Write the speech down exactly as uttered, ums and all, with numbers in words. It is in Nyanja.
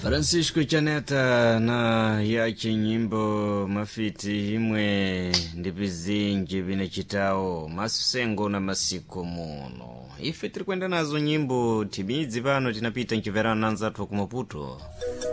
Francisco Chaneta na yache nyimbo mafiti imwe ndibizinji binechitao masusengo na masiko muno. Ife tiri kwenda nazo nyimbo timidzi pano tinapita nchiverana nanzathu ku Maputo.